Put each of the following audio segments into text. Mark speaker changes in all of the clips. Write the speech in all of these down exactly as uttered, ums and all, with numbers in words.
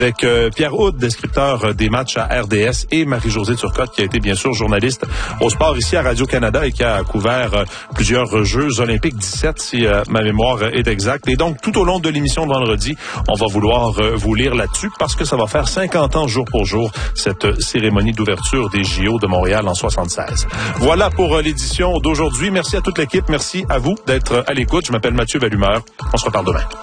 Speaker 1: Avec euh, Pierre Houde, descripteur des matchs à R D S, et Marie-Josée Turcotte, qui a été bien sûr journaliste au sport ici à Radio-Canada et qui a couvert euh, plusieurs Jeux olympiques, dix-sept si euh, ma mémoire est exacte. Et donc, tout au long de l'émission de vendredi, on va vouloir euh, vous lire là-dessus parce que ça va faire cinquante ans jour pour jour, cette cérémonie d'ouverture des J O de Montréal en soixante-seize. Voilà pour euh, l'édition d'aujourd'hui. Merci à toute l'équipe. Merci à vous d'être à l'écoute. Je m'appelle Mathieu Vallumeur. On se reparle demain.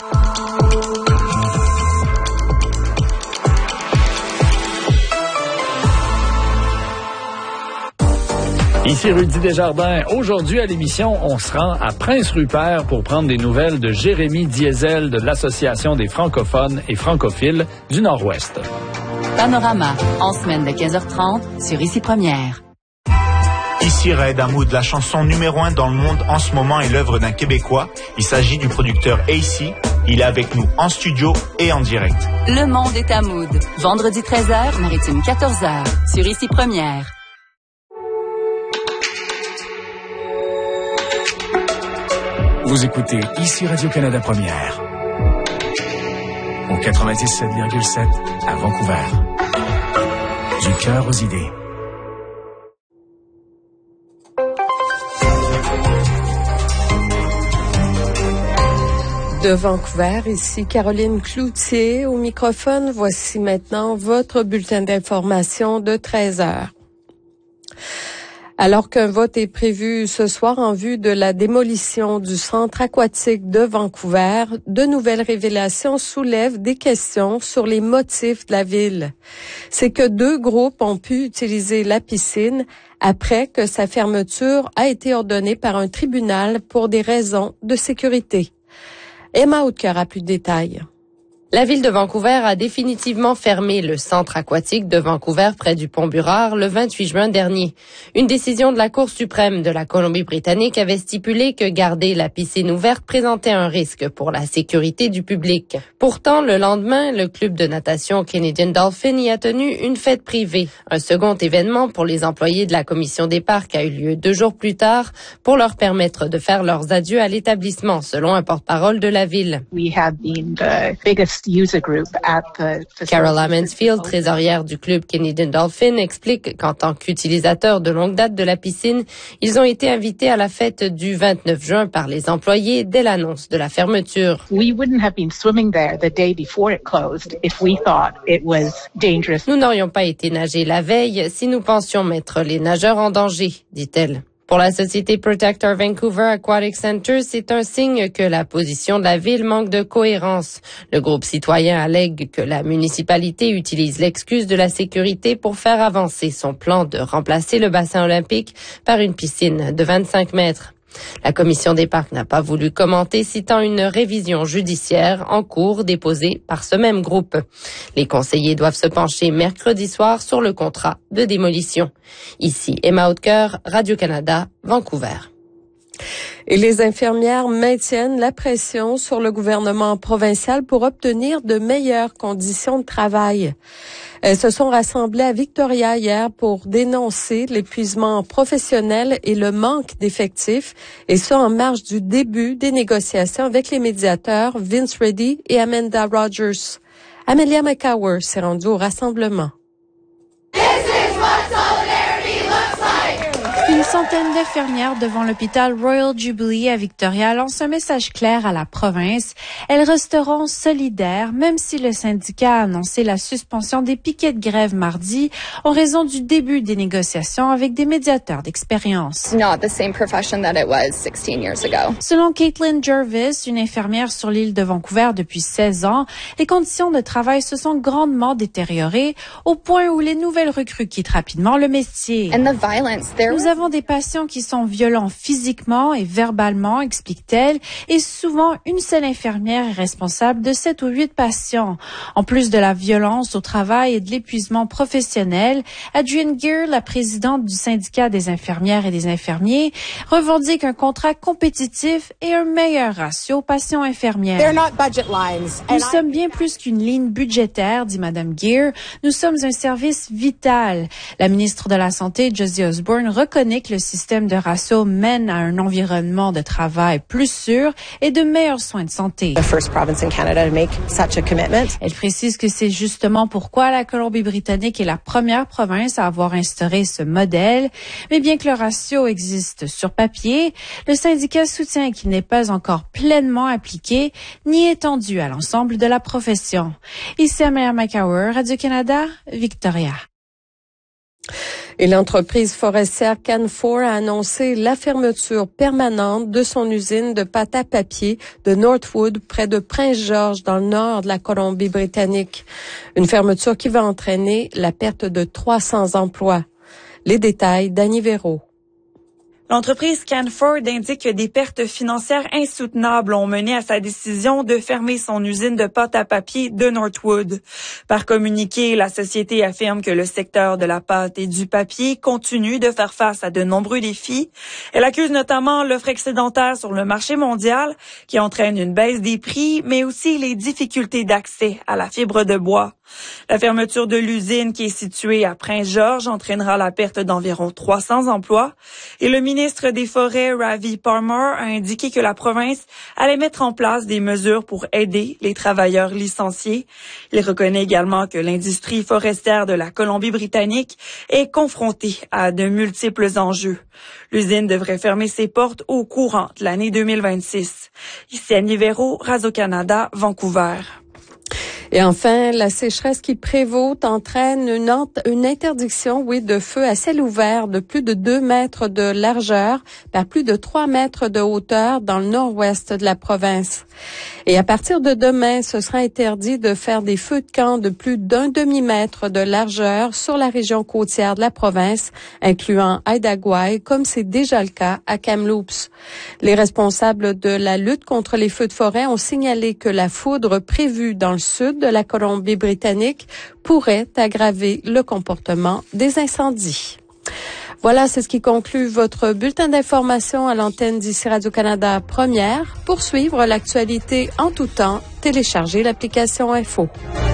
Speaker 2: Ici Rudy Desjardins. Aujourd'hui à l'émission, on se rend à Prince-Rupert pour prendre des nouvelles de Jérémy Diesel de l'Association des francophones et francophiles du Nord-Ouest.
Speaker 3: Panorama, en semaine de quinze heures trente sur Ici Première.
Speaker 4: Ici Raed Hamoud, la chanson numéro un dans le monde en ce moment est l'œuvre d'un Québécois. Il s'agit du producteur A C. Il est avec nous en studio et en direct.
Speaker 3: Le monde est Hamoud. Vendredi treize heures, maritime quatorze heures sur Ici Première.
Speaker 5: Vous écoutez ici Radio-Canada Première au quatre-vingt-dix-sept virgule sept à Vancouver. Du cœur aux idées.
Speaker 6: De Vancouver, ici Caroline Cloutier au microphone. Voici maintenant votre bulletin d'information de treize heures. Alors qu'un vote est prévu ce soir en vue de la démolition du centre aquatique de Vancouver, de nouvelles révélations soulèvent des questions sur les motifs de la ville. C'est que deux groupes ont pu utiliser la piscine après que sa fermeture a été ordonnée par un tribunal pour des raisons de sécurité. Emma Hautecœur a plus de détails.
Speaker 7: La ville de Vancouver a définitivement fermé le centre aquatique de Vancouver près du pont Burrard le vingt-huit juin dernier. Une décision de la Cour suprême de la Colombie-Britannique avait stipulé que garder la piscine ouverte présentait un risque pour la sécurité du public. Pourtant, le lendemain, le club de natation Canadian Dolphin y a tenu une fête privée. Un second événement pour les employés de la commission des parcs a eu lieu deux jours plus tard pour leur permettre de faire leurs adieux à l'établissement, selon un porte-parole de la ville.
Speaker 8: We have been the biggest user group at the
Speaker 7: Carol Mansfield, trésorière du club Canadian Dolphin, explique qu'en tant qu'utilisateurs de longue date de la piscine, ils ont été invités à la fête du vingt-neuf juin par les employés dès l'annonce de la fermeture.
Speaker 8: We wouldn't have been swimming there the day before it closed if we thought it was dangerous.
Speaker 7: Nous n'aurions pas été nager la veille si nous pensions mettre les nageurs en danger, dit-elle. Pour la société Protect Our Vancouver Aquatic Center, c'est un signe que la position de la ville manque de cohérence. Le groupe citoyen allègue que la municipalité utilise l'excuse de la sécurité pour faire avancer son plan de remplacer le bassin olympique par une piscine de vingt-cinq mètres. La commission des parcs n'a pas voulu commenter, citant une révision judiciaire en cours déposée par ce même groupe. Les conseillers doivent se pencher mercredi soir sur le contrat de démolition. Ici, Emma Hautecœur, Radio-Canada, Vancouver.
Speaker 6: Et les infirmières maintiennent la pression sur le gouvernement provincial pour obtenir de meilleures conditions de travail. Elles se sont rassemblées à Victoria hier pour dénoncer l'épuisement professionnel et le manque d'effectifs, et ce en marge du début des négociations avec les médiateurs Vince Reddy et Amanda Rogers. Amelia McCower s'est rendue au rassemblement.
Speaker 9: Une centaine d'infirmières devant l'hôpital Royal Jubilee à Victoria lancent un message clair à la province. Elles resteront solidaires, même si le syndicat a annoncé la suspension des piquets de grève mardi en raison du début des négociations avec des médiateurs d'expérience.
Speaker 10: Not the same profession that it was sixteen years ago.
Speaker 9: Selon Caitlin Jervis, une infirmière sur l'île de Vancouver depuis seize ans, les conditions de travail se sont grandement détériorées au point où les nouvelles recrues quittent rapidement le métier.
Speaker 10: And the violence there.
Speaker 9: Nous avons des patients qui sont violents physiquement et verbalement, explique-t-elle, et souvent une seule infirmière est responsable de sept ou huit patients. En plus de la violence au travail et de l'épuisement professionnel, Adrienne Gear, la présidente du syndicat des infirmières et des infirmiers, revendique un contrat compétitif et un meilleur ratio patient-infirmière. Nous sommes bien plus qu'une ligne budgétaire, dit Madame Gear. Nous sommes un service vital. La ministre de la Santé, Josie Osborne, reconnaît que le le système de ratio mène à un environnement de travail plus sûr et de meilleurs soins de santé.
Speaker 11: The first province in Canada to make such a commitment.
Speaker 9: Elle précise que c'est justement pourquoi la Colombie-Britannique est la première province à avoir instauré ce modèle. Mais bien que le ratio existe sur papier, le syndicat soutient qu'il n'est pas encore pleinement appliqué ni étendu à l'ensemble de la profession. Ici Amélia McCower, Radio-Canada, Victoria.
Speaker 6: Et l'entreprise forestière Canfor a annoncé la fermeture permanente de son usine de pâte à papier de Northwood, près de Prince-George, dans le nord de la Colombie-Britannique. Une fermeture qui va entraîner la perte de trois cents emplois. Les détails d'Annie Véro.
Speaker 12: L'entreprise Canfor indique que des pertes financières insoutenables ont mené à sa décision de fermer son usine de pâte à papier de Northwood. Par communiqué, la société affirme que le secteur de la pâte et du papier continue de faire face à de nombreux défis. Elle accuse notamment l'offre excédentaire sur le marché mondial qui entraîne une baisse des prix, mais aussi les difficultés d'accès à la fibre de bois. La fermeture de l'usine qui est située à Prince-George entraînera la perte d'environ trois cents emplois et le ministre des Forêts, Ravi Parmar, a indiqué que la province allait mettre en place des mesures pour aider les travailleurs licenciés. Il reconnaît également que l'industrie forestière de la Colombie-Britannique est confrontée à de multiples enjeux. L'usine devrait fermer ses portes au courant de l'année deux mille vingt-six. Ici Annie Véro, Radio-Canada, Vancouver.
Speaker 6: Et enfin, la sécheresse qui prévaut entraîne une, une interdiction, oui, de feu à ciel ouvert de plus de deux mètres de largeur par plus de trois mètres de hauteur dans le nord-ouest de la province. Et à partir de demain, ce sera interdit de faire des feux de camp de plus d'un demi-mètre de largeur sur la région côtière de la province, incluant Haida-Gwaii, comme c'est déjà le cas à Kamloops. Les responsables de la lutte contre les feux de forêt ont signalé que la foudre prévue dans le sud de la Colombie-Britannique pourrait aggraver le comportement des incendies. Voilà, c'est ce qui conclut votre bulletin d'information à l'antenne d'ici Radio-Canada Première. Pour suivre l'actualité en tout temps, téléchargez l'application Info.